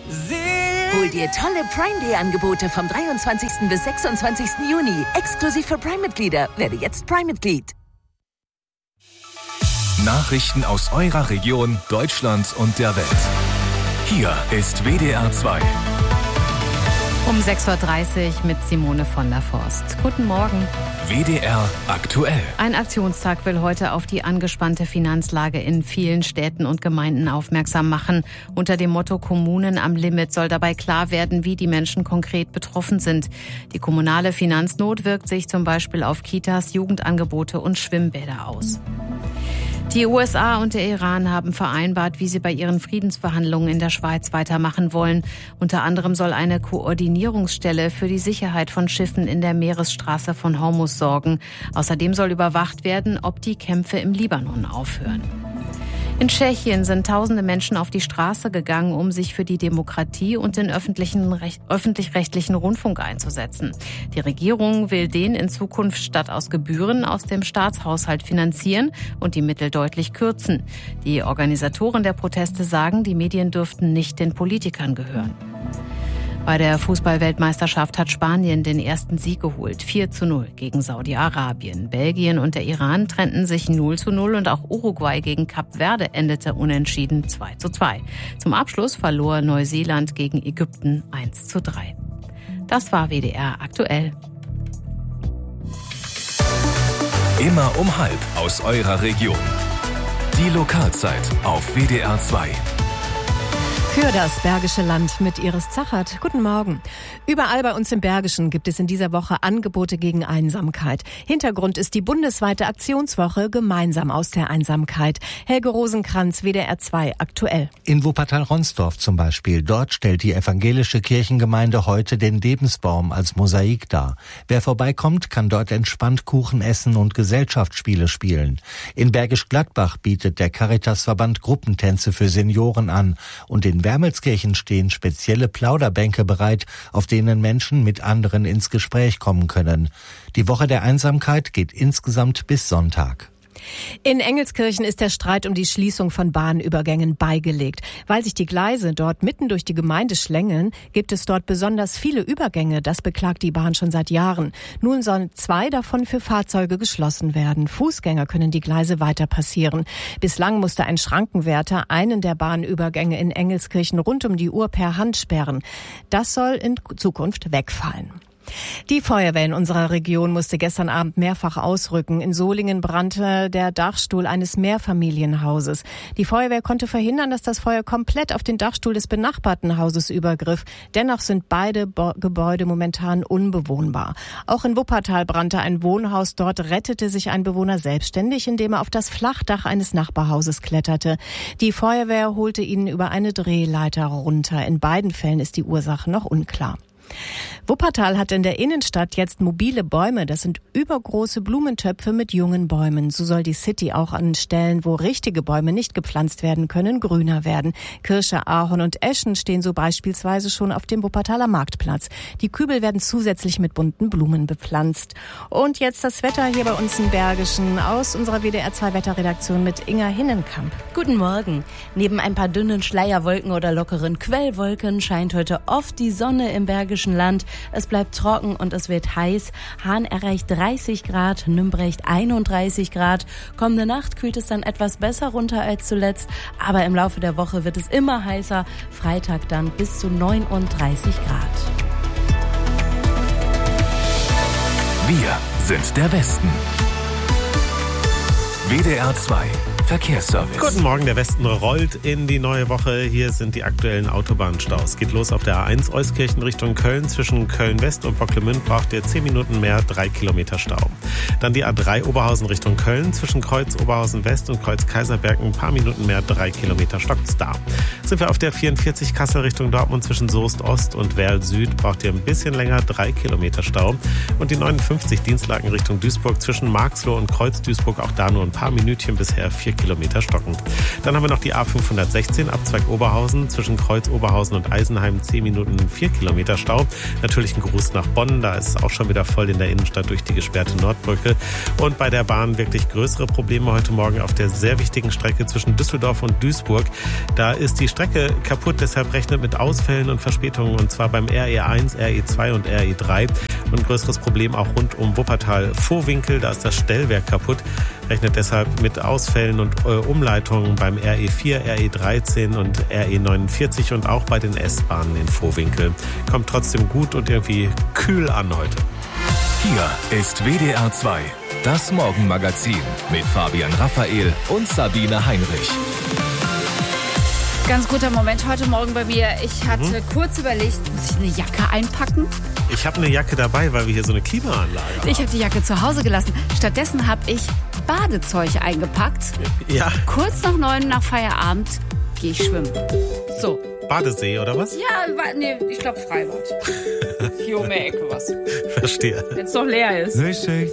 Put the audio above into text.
Hol dir tolle Prime-Day-Angebote vom 23. bis 26. Juni. Exklusiv für Prime-Mitglieder. Werde jetzt Prime-Mitglied. Nachrichten aus eurer Region, Deutschland und der Welt. Hier ist WDR 2. Um 6.30 Uhr mit Simone von der Forst. Guten Morgen. WDR aktuell. Ein Aktionstag will heute auf die angespannte Finanzlage in vielen Städten und Gemeinden aufmerksam machen. Unter dem Motto Kommunen am Limit soll dabei klar werden, wie die Menschen konkret betroffen sind. Die kommunale Finanznot wirkt sich zum Beispiel auf Kitas, Jugendangebote und Schwimmbäder aus. Die USA und der Iran haben vereinbart, wie sie bei ihren Friedensverhandlungen in der Schweiz weitermachen wollen. Unter anderem soll eine Koordinierungsstelle für die Sicherheit von Schiffen in der Meeresstraße von Hormuz sorgen. Außerdem soll überwacht werden, ob die Kämpfe im Libanon aufhören. In Tschechien sind tausende Menschen auf die Straße gegangen, um sich für die Demokratie und den öffentlich-rechtlichen Rundfunk einzusetzen. Die Regierung will den in Zukunft statt aus Gebühren aus dem Staatshaushalt finanzieren und die Mittel deutlich kürzen. Die Organisatoren der Proteste sagen, die Medien dürften nicht den Politikern gehören. Bei der Fußball-Weltmeisterschaft hat Spanien den ersten Sieg geholt, 4:0 gegen Saudi-Arabien. Belgien und der Iran trennten sich 0:0 und auch Uruguay gegen Kap Verde endete unentschieden 2:2. Zum Abschluss verlor Neuseeland gegen Ägypten 1:3. Das war WDR aktuell. Immer um 12:30 aus eurer Region. Die Lokalzeit auf WDR 2. Für das Bergische Land mit Iris Zachert. Guten Morgen. Überall bei uns im Bergischen gibt es in dieser Woche Angebote gegen Einsamkeit. Hintergrund ist die bundesweite Aktionswoche Gemeinsam aus der Einsamkeit. Helge Rosenkranz, WDR 2 aktuell. In Wuppertal-Ronsdorf zum Beispiel. Dort stellt die evangelische Kirchengemeinde heute den Lebensbaum als Mosaik dar. Wer vorbeikommt, kann dort entspannt Kuchen essen und Gesellschaftsspiele spielen. In Bergisch Gladbach bietet der Caritasverband Gruppentänze für Senioren an. Und in Wermelskirchen stehen spezielle Plauderbänke bereit, auf denen Menschen mit anderen ins Gespräch kommen können. Die Woche der Einsamkeit geht insgesamt bis Sonntag. In Engelskirchen ist der Streit um die Schließung von Bahnübergängen beigelegt. Weil sich die Gleise dort mitten durch die Gemeinde schlängeln, gibt es dort besonders viele Übergänge. Das beklagt die Bahn schon seit Jahren. Nun sollen 2 davon für Fahrzeuge geschlossen werden. Fußgänger können die Gleise weiter passieren. Bislang musste ein Schrankenwärter einen der Bahnübergänge in Engelskirchen rund um die Uhr per Hand sperren. Das soll in Zukunft wegfallen. Die Feuerwehr in unserer Region musste gestern Abend mehrfach ausrücken. In Solingen brannte der Dachstuhl eines Mehrfamilienhauses. Die Feuerwehr konnte verhindern, dass das Feuer komplett auf den Dachstuhl des benachbarten Hauses übergriff. Dennoch sind beide Gebäude momentan unbewohnbar. Auch in Wuppertal brannte ein Wohnhaus. Dort rettete sich ein Bewohner selbstständig, indem er auf das Flachdach eines Nachbarhauses kletterte. Die Feuerwehr holte ihn über eine Drehleiter runter. In beiden Fällen ist die Ursache noch unklar. Wuppertal hat in der Innenstadt jetzt mobile Bäume. Das sind übergroße Blumentöpfe mit jungen Bäumen. So soll die City auch an Stellen, wo richtige Bäume nicht gepflanzt werden können, grüner werden. Kirsche, Ahorn und Eschen stehen so beispielsweise schon auf dem Wuppertaler Marktplatz. Die Kübel werden zusätzlich mit bunten Blumen bepflanzt. Und jetzt das Wetter hier bei uns im Bergischen aus unserer WDR 2 Wetterredaktion mit Inga Hinnenkamp. Guten Morgen. Neben ein paar dünnen Schleierwolken oder lockeren Quellwolken scheint heute oft die Sonne im Bergischen Land. Es bleibt trocken und es wird heiß. Hahn erreicht 30 Grad, Nümbrecht 31 Grad. Kommende Nacht kühlt es dann etwas besser runter als zuletzt. Aber im Laufe der Woche wird es immer heißer. Freitag dann bis zu 39 Grad. Wir sind der Westen. WDR 2 Verkehrsservice. Guten Morgen, der Westen rollt in die neue Woche. Hier sind die aktuellen Autobahnstaus. Geht los auf der A1 Euskirchen Richtung Köln. Zwischen Köln-West und Bocklemünd braucht ihr 10 Minuten mehr, 3 Kilometer Stau. Dann die A3 Oberhausen Richtung Köln. Zwischen Kreuz Oberhausen West und Kreuz Kaiserberg ein paar Minuten mehr, 3 Kilometer stockt's da. Sind wir auf der 44 Kassel Richtung Dortmund. Zwischen Soest Ost und Werl Süd braucht ihr ein bisschen länger, 3 Kilometer Stau. Und die 59 Dienstlaken Richtung Duisburg. Zwischen Marxloh und Kreuz Duisburg auch da nur ein paar Minütchen, bisher 4 Kilometer stockend. Dann haben wir noch die A516, Abzweig Oberhausen, zwischen Kreuz Oberhausen und Eisenheim 10 Minuten 4 Kilometer Stau. Natürlich ein Gruß nach Bonn, da ist es auch schon wieder voll in der Innenstadt durch die gesperrte Nordbrücke. Und bei der Bahn wirklich größere Probleme heute Morgen auf der sehr wichtigen Strecke zwischen Düsseldorf und Duisburg. Da ist die Strecke kaputt, deshalb rechnet mit Ausfällen und Verspätungen, und zwar beim RE1, RE2 und RE3. Und ein größeres Problem auch rund um Wuppertal-Vohwinkel, da ist das Stellwerk kaputt. Rechnet deshalb mit Ausfällen und Umleitungen beim RE4, RE13 und RE49 und auch bei den S-Bahnen in Vohwinkel. Kommt trotzdem gut und irgendwie kühl an heute. Hier ist WDR 2, das Morgenmagazin mit Fabian Raphael und Sabine Heinrich. Ganz guter Moment heute Morgen bei mir. Ich hatte kurz überlegt, muss ich eine Jacke einpacken? Ich habe eine Jacke dabei, weil wir hier so eine Klimaanlage haben. Ich habe die Jacke zu Hause gelassen. Stattdessen habe ich Badezeug eingepackt. Ja. Kurz nach 9 nach Feierabend gehe ich schwimmen. So. Badesee oder was? Ja, nee, ich glaube Freibad. Hier um die Ecke was. Verstehe. Wenn es noch leer ist. They say